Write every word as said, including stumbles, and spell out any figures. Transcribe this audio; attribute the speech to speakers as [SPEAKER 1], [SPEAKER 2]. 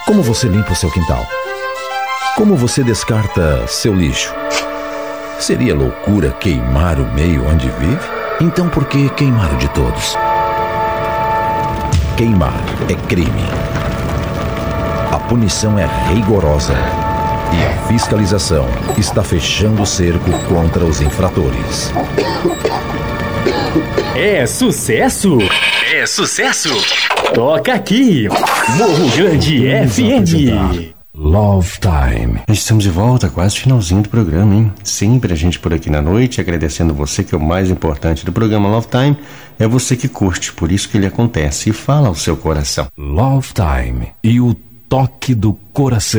[SPEAKER 1] Como você limpa o seu quintal? Como você descarta seu lixo? Seria loucura queimar o meio onde vive? Então por que queimar o de todos? Queimar é crime. A punição é rigorosa e a fiscalização está fechando o cerco contra os infratores.
[SPEAKER 2] É sucesso! É sucesso! Toca aqui! Morro Grande F M!
[SPEAKER 3] Love Time. Estamos de volta, quase finalzinho do programa, hein? Sempre a gente por aqui na noite, agradecendo você, que é o mais importante do programa Love Time, é você que curte, por isso que ele acontece e fala ao seu coração.
[SPEAKER 1] Love Time e o toque do coração.